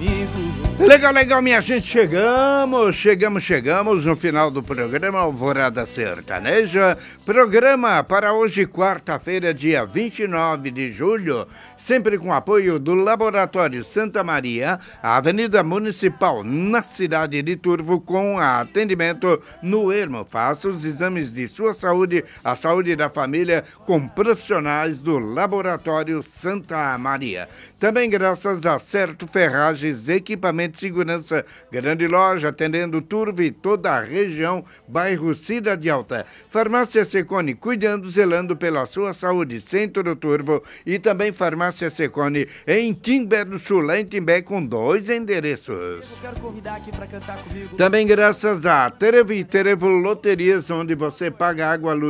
Legal, legal, minha gente, chegamos no final do programa Alvorada Sertaneja, programa para hoje, quarta-feira, dia 29 de julho, sempre com apoio do Laboratório Santa Maria, a Avenida Municipal, na cidade de Turvo, com atendimento no Ermo. Faça os exames de sua saúde, a saúde da família, com profissionais do Laboratório Santa Maria. Também graças a Certo Ferragens, equipamento de segurança, grande loja atendendo Turvo e toda a região, bairro Cidade Alta. Farmácia Secone, cuidando, zelando pela sua saúde, Centro Turvo, e também Farmácia Secone em Timbé do Sul, lá em Timbé, com 2 endereços. Também graças a Terevo Loterias, onde você paga água, luz